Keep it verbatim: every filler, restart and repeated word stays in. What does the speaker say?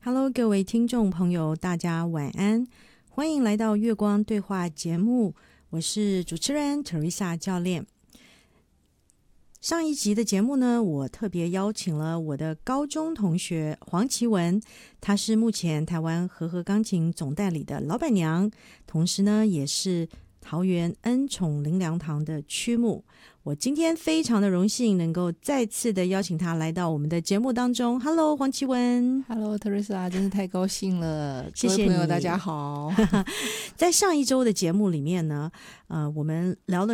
Hello， 各位听众朋友，大家晚安，欢迎来到月光对话节目，我是主持人 Teresa 教练。上一集的节目呢，我特别邀请了我的高中同学黄绮雯，她是目前台湾和和钢琴总代理的老板娘，同时呢也是桃园恩宠灵粮堂的区牧。我今天非常的荣幸能够再次的邀请她来到我们的节目当中。 Hello 黄绮雯。 Hello Teresa， 真是太高兴了。 谢谢你。 各位朋友大家好。 在上一周的节目里面呢，呃，我们聊了